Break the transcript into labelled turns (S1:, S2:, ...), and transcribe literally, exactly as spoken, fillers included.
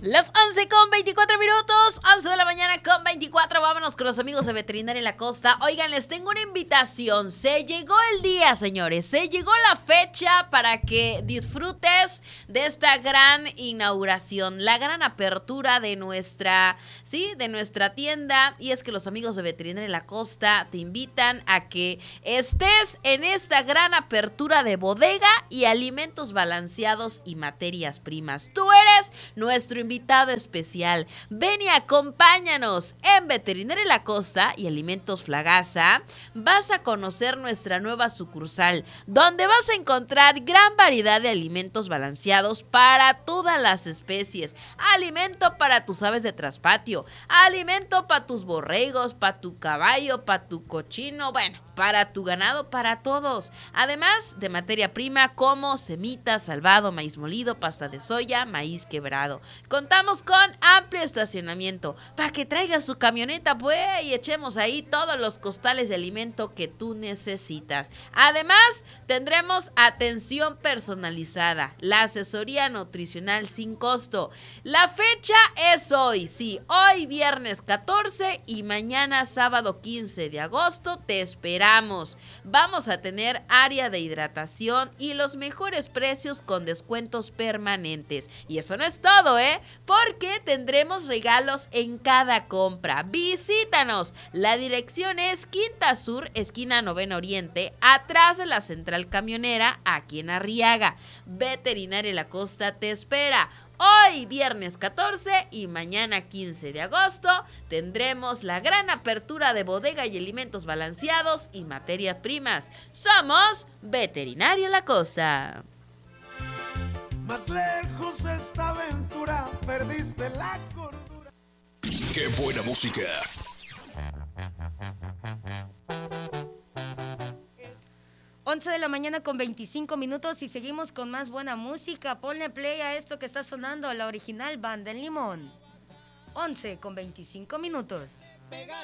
S1: Las once con veinticuatro minutos, once de la mañana con veinticuatro, vámonos con los amigos de Veterinaria en la Costa. Oigan, les tengo una invitación, se llegó el día, señores, se llegó la fecha para que disfrutes de esta gran inauguración, la gran apertura de nuestra, sí, de nuestra tienda. Y es que los amigos de Veterinaria en la Costa te invitan a que estés en esta gran apertura de bodega y alimentos balanceados y materias primas. Tú eres nuestro invitado especial. Ven y acompáñanos en Veterinaria en la Costa y Alimentos Flagasa. Vas a conocer nuestra nueva sucursal, donde vas a encontrar gran variedad de alimentos balanceados para todas las especies. Alimento para tus aves de traspatio, alimento para tus borregos, para tu caballo, para tu cochino, bueno, para tu ganado, para todos. Además de materia prima como semita, salvado, maíz molido, pasta de soya, maíz quebrado. Contamos con amplio estacionamiento para que traigas tu camioneta, pues, y echemos ahí todos los costales de alimento que tú necesitas. Además, tendremos atención personalizada, la asesoría nutricional sin costo. La fecha es hoy, sí, hoy viernes catorce y mañana sábado quince de agosto te esperamos. Vamos a tener área de hidratación y los mejores precios con descuentos permanentes. Y eso no es todo, ¿eh? Porque tendremos regalos en cada compra. Visítanos. La dirección es Quinta Sur, esquina Novena Oriente, atrás de la central camionera, aquí en Arriaga. Veterinaria en la Costa te espera. Hoy viernes catorce y mañana quince de agosto tendremos la gran apertura de bodega y alimentos balanceados y materias primas. Somos Veterinaria en la Costa.
S2: Más lejos esta aventura, perdiste la cordura.
S3: ¡Qué buena música!
S4: once de la mañana con veinticinco minutos y seguimos con más buena música. Ponle play a esto que está sonando, la original Banda en Limón. once con veinticinco minutos.